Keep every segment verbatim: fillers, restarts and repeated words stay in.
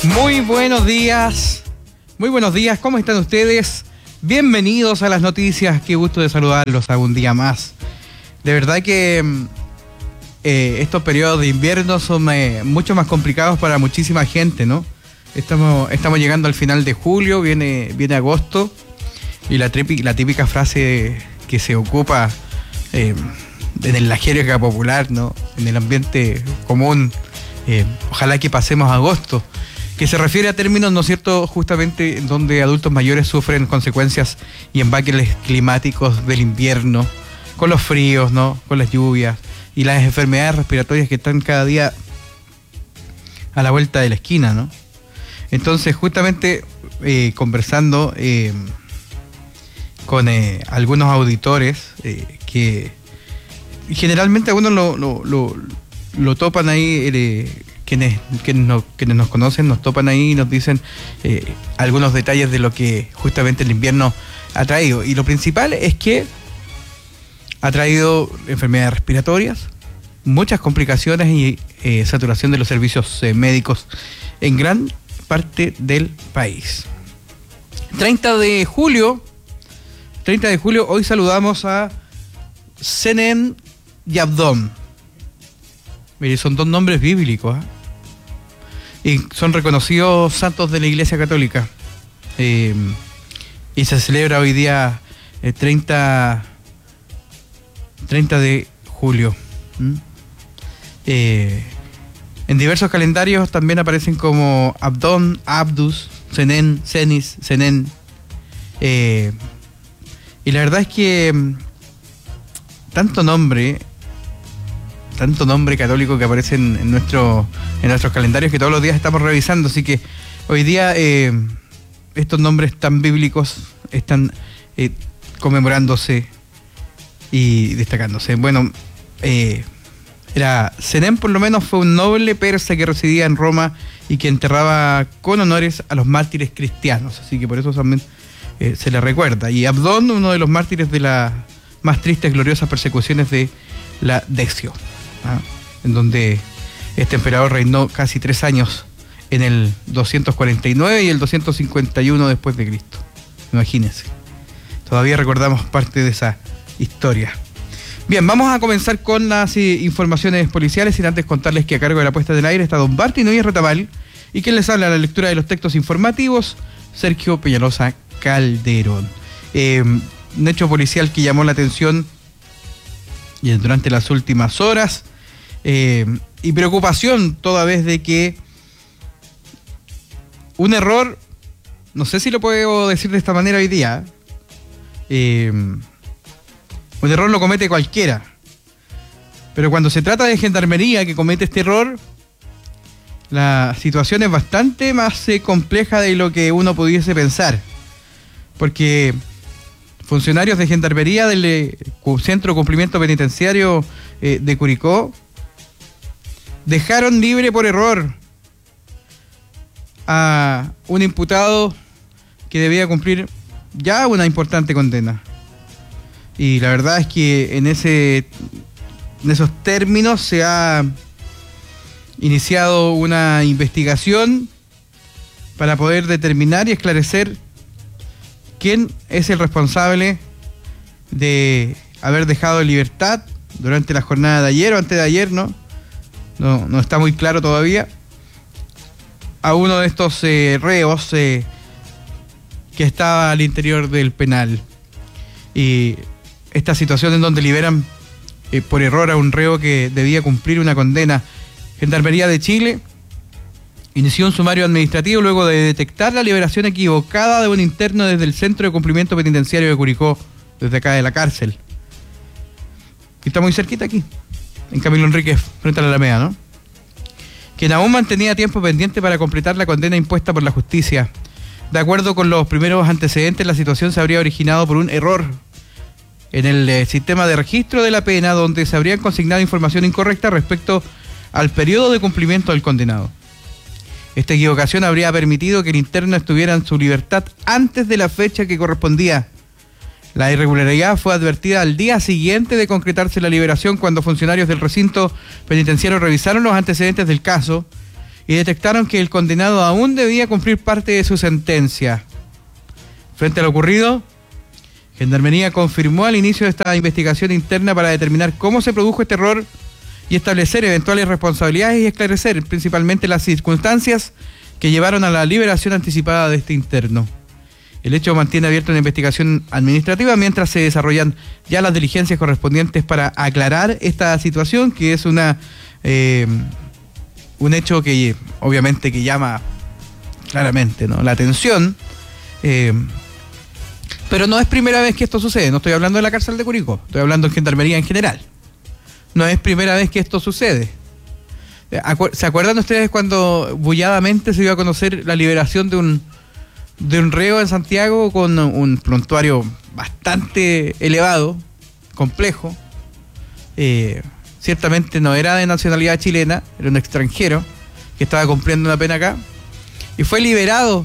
Muy buenos días, muy buenos días, ¿cómo están ustedes? Bienvenidos a las noticias, qué gusto de saludarlos a un día más. De verdad que eh, estos periodos de invierno son eh, mucho más complicados para muchísima gente, ¿no? Estamos, estamos llegando al final de julio, viene, viene agosto, y la, tripi, la típica frase que se ocupa eh, en la jerga popular, ¿no? En el ambiente común, eh, ojalá que pasemos agosto, que se refiere a términos, ¿no es cierto?, justamente donde adultos mayores sufren consecuencias y embaques climáticos del invierno, con los fríos, ¿no?, con las lluvias y las enfermedades respiratorias que están cada día a la vuelta de la esquina, ¿no? Entonces, justamente eh, conversando eh, con eh, algunos auditores eh, que generalmente algunos lo, lo, lo, lo topan ahí, eh, quienes, quienes, nos, quienes nos conocen nos topan ahí y nos dicen eh, algunos detalles de lo que justamente el invierno ha traído. Y lo principal es que ha traído enfermedades respiratorias, muchas complicaciones y eh, saturación de los servicios eh, médicos en gran parte del país. treinta de julio, treinta de julio, hoy saludamos a Senen y Abdón. Mire, son dos nombres bíblicos, ¿eh? Y son reconocidos santos de la Iglesia Católica. Eh, y se celebra hoy día el treinta de julio. ¿Mm? Eh, en diversos calendarios también aparecen como Abdón, Abdus, Senen, Senis, Senen. Eh, y la verdad es que tanto nombre, tanto nombre católico que aparece en, en, nuestro, en nuestros calendarios que todos los días estamos revisando, así que hoy día eh, estos nombres tan bíblicos están eh, conmemorándose y destacándose. Bueno, eh, era Senen, por lo menos fue un noble persa que residía en Roma y que enterraba con honores a los mártires cristianos, así que por eso también eh, se le recuerda. Y Abdón, uno de los mártires de las más tristes, gloriosas persecuciones de la Decio, ¿ah? En donde este emperador reinó casi tres años, en el doscientos cuarenta y nueve y el doscientos cincuenta y uno después de Cristo. Imagínense, todavía recordamos parte de esa historia. Bien, vamos a comenzar con las eh, informaciones policiales, sin antes contarles que a cargo de la puesta del aire está don Barty Núñez Retamal, y quien les habla a la lectura de los textos informativos, Sergio Peñalosa Calderón. Eh, un hecho policial que llamó la atención y durante las últimas horas, eh, y preocupación toda vez de que un error, no sé si lo puedo decir de esta manera hoy día, eh, un error lo comete cualquiera, pero cuando se trata de gendarmería que comete este error, la situación es bastante más eh, compleja de lo que uno pudiese pensar, porque funcionarios de gendarmería del eh, Centro de Cumplimiento Penitenciario eh, de Curicó dejaron libre por error a un imputado que debía cumplir ya una importante condena. Y la verdad es que en ese en esos términos se ha iniciado una investigación para poder determinar y esclarecer quién es el responsable de haber dejado en libertad durante la jornada de ayer o antes de ayer, ¿no? No, no está muy claro todavía, a uno de estos eh, reos eh, que estaba al interior del penal. Y esta situación en donde liberan eh, por error a un reo que debía cumplir una condena. Gendarmería de Chile inició un sumario administrativo luego de detectar la liberación equivocada de un interno desde el Centro de Cumplimiento Penitenciario de Curicó, desde acá de la cárcel. Y está muy cerquita aquí, en Camilo Enríquez, frente a la Alameda, ¿no? Quien aún mantenía tiempo pendiente para completar la condena impuesta por la justicia. De acuerdo con los primeros antecedentes, la situación se habría originado por un error en el eh, sistema de registro de la pena, donde se habrían consignado información incorrecta respecto al periodo de cumplimiento del condenado. Esta equivocación habría permitido que el interno estuviera en su libertad antes de la fecha que correspondía. La irregularidad fue advertida al día siguiente de concretarse la liberación, cuando funcionarios del recinto penitenciario revisaron los antecedentes del caso y detectaron que el condenado aún debía cumplir parte de su sentencia. Frente a lo ocurrido, Gendarmería confirmó al inicio de esta investigación interna para determinar cómo se produjo este error y establecer eventuales responsabilidades y esclarecer principalmente las circunstancias que llevaron a la liberación anticipada de este interno. El hecho mantiene abierta una investigación administrativa mientras se desarrollan ya las diligencias correspondientes para aclarar esta situación, que es una eh, un hecho que obviamente que llama claramente, ¿no?, la atención. Eh, pero no es primera vez que esto sucede. No estoy hablando de la cárcel de Curicó, estoy hablando en Gendarmería en general. No es primera vez que esto sucede. ¿Se acuerdan ustedes cuando bulladamente se dio a conocer la liberación de un de un reo en Santiago con un prontuario bastante elevado, complejo? Eh, ciertamente no era de nacionalidad chilena, era un extranjero que estaba cumpliendo una pena acá y fue liberado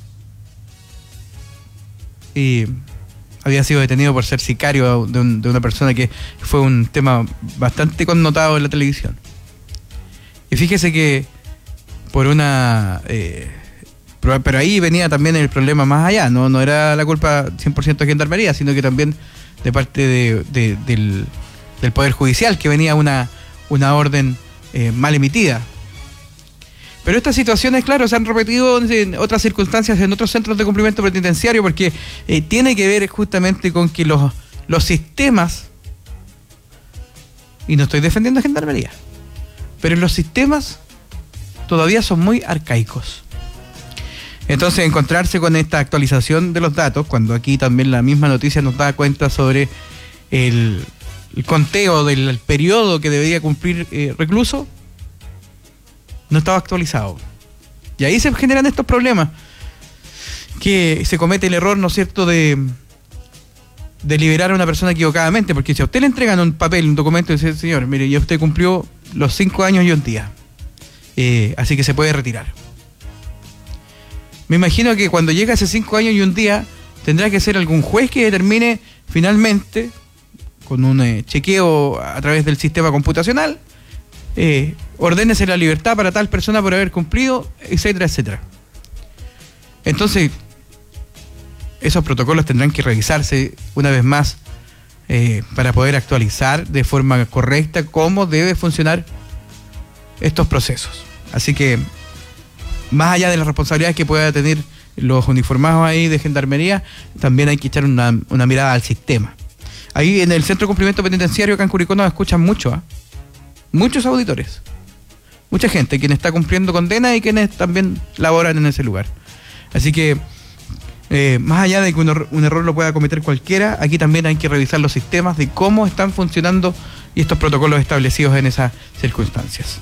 y había sido detenido por ser sicario de, un, de una persona que fue un tema bastante connotado en la televisión. Y fíjese que por una... Eh, pero, pero ahí venía también el problema más allá, no, no era la culpa cien por ciento de Gendarmería, sino que también de parte de, de, del, del Poder Judicial, que venía una, una orden eh, mal emitida. Pero estas situaciones, claro, se han repetido en otras circunstancias, en otros centros de cumplimiento penitenciario, porque eh, tiene que ver justamente con que los, los sistemas, y no estoy defendiendo a Gendarmería, pero los sistemas todavía son muy arcaicos. Entonces, encontrarse con esta actualización de los datos, cuando aquí también la misma noticia nos da cuenta sobre el, el conteo del periodo que debería cumplir eh, recluso, no estaba actualizado. Y ahí se generan estos problemas, que se comete el error, ¿no es cierto?, de, de liberar a una persona equivocadamente, porque si a usted le entregan un papel, un documento, y dice, señor, mire, ya usted cumplió los cinco años y un día, eh, así que se puede retirar. Me imagino que cuando llega ese cinco años y un día, tendrá que ser algún juez que determine finalmente, con un eh, chequeo a través del sistema computacional, Eh, ordénese la libertad para tal persona por haber cumplido, etcétera, etcétera. Entonces, esos protocolos tendrán que revisarse una vez más eh, para poder actualizar de forma correcta cómo debe funcionar estos procesos. Así que, más allá de las responsabilidades que pueda tener los uniformados ahí de Gendarmería, también hay que echar una, una mirada al sistema. Ahí en el Centro de Cumplimiento Penitenciario, acá en Curicó, nos escuchan mucho, ¿eh? Muchos auditores, mucha gente, quien está cumpliendo condena y quienes también laboran en ese lugar. Así que, eh, más allá de que un, er- un error lo pueda cometer cualquiera, aquí también hay que revisar los sistemas de cómo están funcionando y estos protocolos establecidos en esas circunstancias.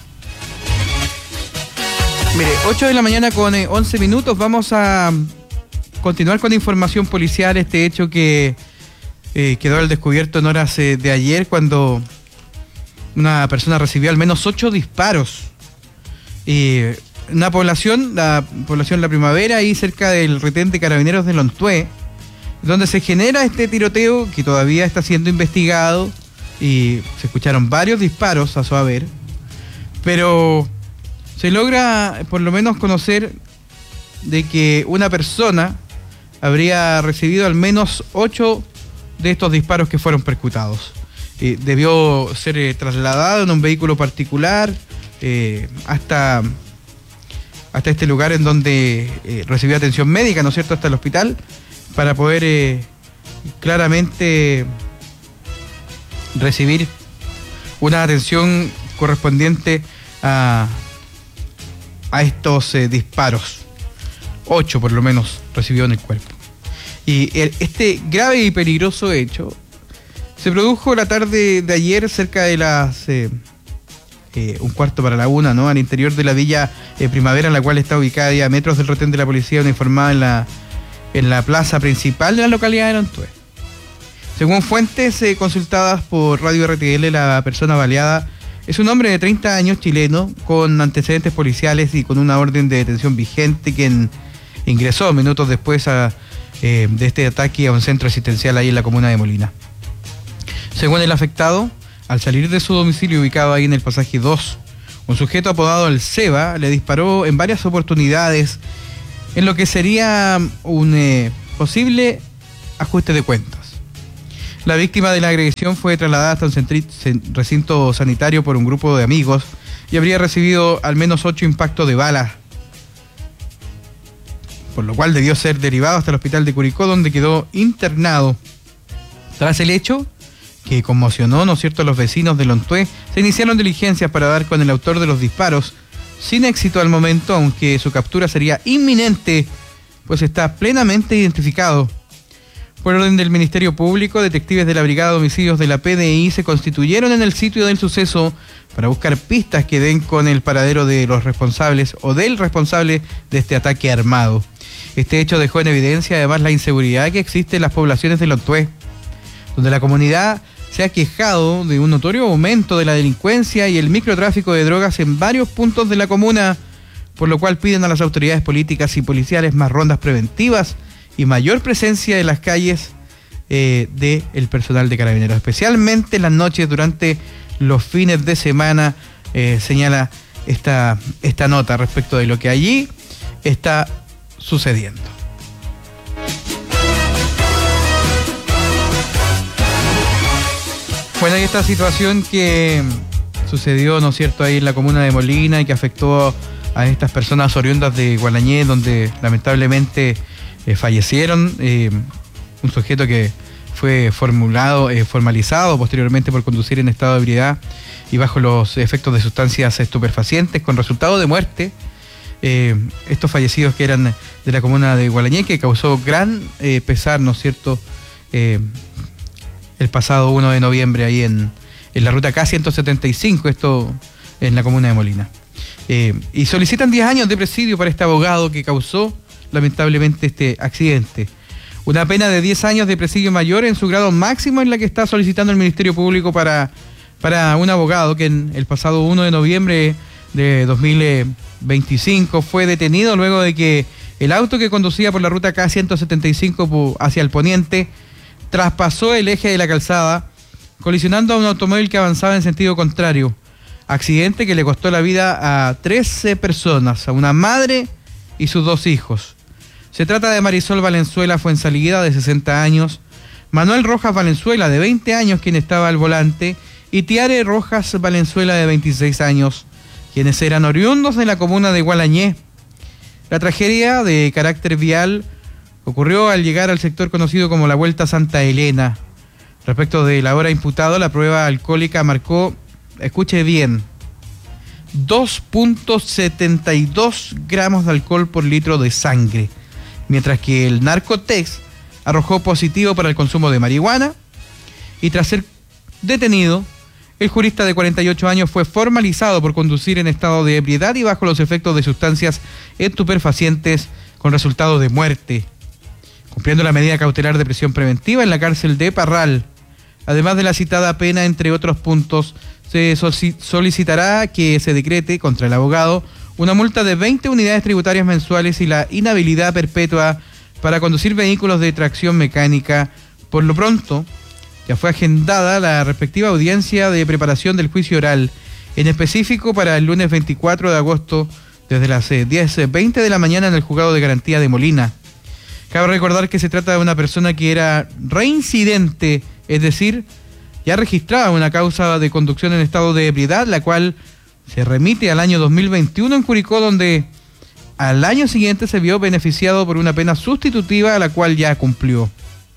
Mire, ocho de la mañana con eh, once minutos, vamos a continuar con información policial, este hecho que eh, quedó al descubierto en horas eh, de ayer, cuando una persona recibió al menos ocho disparos. Eh, una población, la población La Primavera, ahí cerca del retén de Carabineros de Lontué, donde se genera este tiroteo que todavía está siendo investigado y se escucharon varios disparos a su haber, pero se logra por lo menos conocer de que una persona habría recibido al menos ocho de estos disparos que fueron percutados. Eh, debió ser eh, trasladado en un vehículo particular eh, hasta, hasta este lugar en donde eh, recibió atención médica, ¿no es cierto?, hasta el hospital, para poder eh, claramente recibir una atención correspondiente a, a estos eh, disparos. Ocho por lo menos recibió en el cuerpo. Y el, este grave y peligroso hecho se produjo la tarde de ayer cerca de las eh, eh, un cuarto para la una, ¿no?, al interior de la Villa eh, Primavera, la cual está ubicada ya a metros del retén de la policía uniformada en la, en la plaza principal de la localidad de Lontué. Según fuentes eh, consultadas por Radio R T L, la persona baleada es un hombre de treinta años, chileno, con antecedentes policiales y con una orden de detención vigente, quien ingresó minutos después a, eh, de este ataque a un centro asistencial ahí en la comuna de Molina. Según el afectado, al salir de su domicilio ubicado ahí en el pasaje dos, Un sujeto apodado El Seba le disparó en varias oportunidades en lo que sería un eh, posible ajuste de cuentas. La víctima de la agresión fue trasladada hasta un centri- recinto sanitario por un grupo de amigos y habría recibido al menos ocho impactos de balas, por lo cual debió ser derivado hasta el hospital de Curicó, donde quedó internado. Tras el hecho, que conmocionó, ¿no es cierto?, a los vecinos de Lontué, se iniciaron diligencias para dar con el autor de los disparos, sin éxito al momento, aunque su captura sería inminente, pues está plenamente identificado. Por orden del Ministerio Público, detectives de la Brigada de Homicidios de la P D I se constituyeron en el sitio del suceso para buscar pistas que den con el paradero de los responsables o del responsable de este ataque armado. Este hecho dejó en evidencia además la inseguridad que existe en las poblaciones de Lontué, donde la comunidad se ha quejado de un notorio aumento de la delincuencia y el microtráfico de drogas en varios puntos de la comuna, por lo cual piden a las autoridades políticas y policiales más rondas preventivas y mayor presencia en las calles eh, del personal de Carabineros, especialmente en las noches durante los fines de semana, eh, señala esta, esta nota respecto de lo que allí está sucediendo. Bueno, hay esta situación que sucedió, ¿no es cierto?, ahí en la comuna de Molina y que afectó a estas personas oriundas de Gualañé, donde lamentablemente eh, fallecieron. Eh, un sujeto que fue formulado, eh, formalizado posteriormente por conducir en estado de ebriedad y bajo los efectos de sustancias estupefacientes con resultado de muerte. Eh, estos fallecidos que eran de la comuna de Gualañé, que causó gran eh, pesar, ¿no es cierto?, eh, el pasado uno de noviembre ahí en, en la ruta K ciento setenta y cinco, esto en la comuna de Molina. Eh, y solicitan diez años de presidio para este abogado que causó lamentablemente este accidente. Una pena de diez años de presidio mayor en su grado máximo en la que está solicitando el Ministerio Público para, para un abogado que en el pasado uno de noviembre de dos mil veinticinco fue detenido luego de que el auto que conducía por la ruta K ciento setenta y cinco hacia el poniente traspasó el eje de la calzada, colisionando a un automóvil que avanzaba en sentido contrario. Accidente que le costó la vida a trece personas, a una madre y sus dos hijos. Se trata de Marisol Valenzuela Fuensalida, de sesenta años, Manuel Rojas Valenzuela, de veinte años, quien estaba al volante, y Tiare Rojas Valenzuela, de veintiséis años, quienes eran oriundos de la comuna de Gualañé. La tragedia de carácter vial ocurrió al llegar al sector conocido como la Vuelta Santa Elena. Respecto de la hora imputado, la prueba alcohólica marcó, escuche bien, dos punto setenta y dos gramos de alcohol por litro de sangre, mientras que el Narcotex arrojó positivo para el consumo de marihuana, y tras ser detenido, el jurista de cuarenta y ocho años fue formalizado por conducir en estado de ebriedad y bajo los efectos de sustancias estupefacientes con resultado de muerte, cumpliendo la medida cautelar de prisión preventiva en la cárcel de Parral. Además de la citada pena, entre otros puntos, se solicitará que se decrete contra el abogado una multa de veinte unidades tributarias mensuales y la inhabilidad perpetua para conducir vehículos de tracción mecánica. Por lo pronto, ya fue agendada la respectiva audiencia de preparación del juicio oral, en específico para el lunes veinticuatro de agosto, desde las diez veinte de la mañana en el juzgado de garantía de Molina. Cabe recordar que se trata de una persona que era reincidente, es decir, ya registraba una causa de conducción en estado de ebriedad, la cual se remite al año dos mil veintiuno en Curicó, donde al año siguiente se vio beneficiado por una pena sustitutiva a la cual ya cumplió.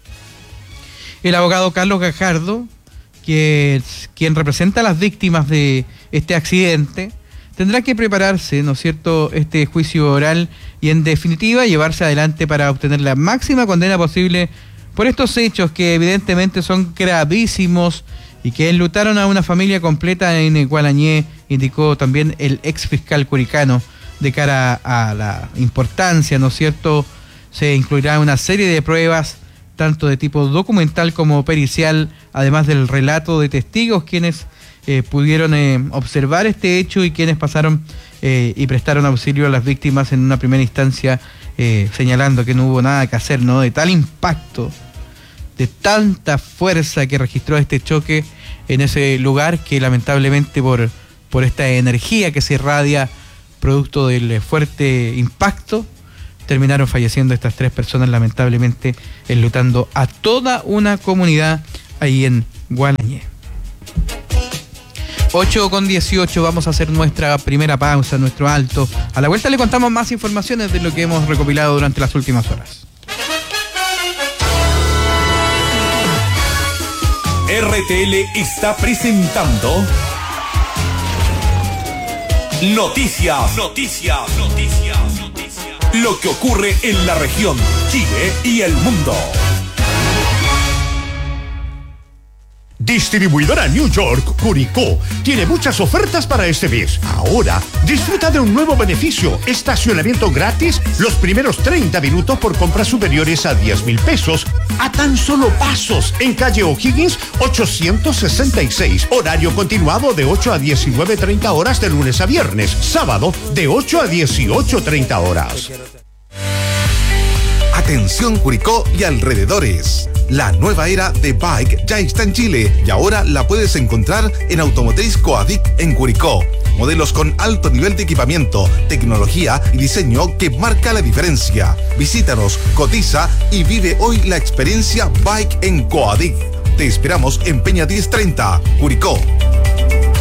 El abogado Carlos Gajardo, que es quien representa a las víctimas de este accidente, tendrá que prepararse, ¿no es cierto?, este juicio oral y en definitiva llevarse adelante para obtener la máxima condena posible por estos hechos que evidentemente son gravísimos y que enlutaron a una familia completa en Gualañé, indicó también el ex fiscal curicano. De cara a la importancia, ¿no es cierto?, se incluirá una serie de pruebas, tanto de tipo documental como pericial, además del relato de testigos quienes eh, pudieron eh, observar este hecho y quienes pasaron eh, y prestaron auxilio a las víctimas en una primera instancia, eh, señalando que no hubo nada que hacer, ¿no?, de tal impacto, de tanta fuerza que registró este choque en ese lugar, que lamentablemente por por esta energía que se irradia producto del fuerte impacto, terminaron falleciendo estas tres personas, lamentablemente enlutando a toda una comunidad ahí en Gualañé. ocho con dieciocho, vamos a hacer nuestra primera pausa, nuestro alto. A la vuelta le contamos más informaciones de lo que hemos recopilado durante las últimas horas. R T L está presentando Noticias, Noticias, Noticias, Noticias. Lo que ocurre en la región, Chile y el mundo. Distribuidora New York, Curicó, tiene muchas ofertas para este mes. Ahora, disfruta de un nuevo beneficio, estacionamiento gratis los primeros treinta minutos por compras superiores a diez mil pesos, a tan solo pasos, en calle O'Higgins ochocientos sesenta y seis. Horario continuado de ocho a diecinueve treinta horas de lunes a viernes, sábado de ocho a dieciocho treinta horas. Atención Curicó y alrededores. La nueva era de Bike ya está en Chile y ahora la puedes encontrar en Automotriz Coadic en Curicó. Modelos con alto nivel de equipamiento, tecnología y diseño que marca la diferencia. Visítanos, cotiza y vive hoy la experiencia Bike en Coadic. Te esperamos en Peña diez treinta, Curicó.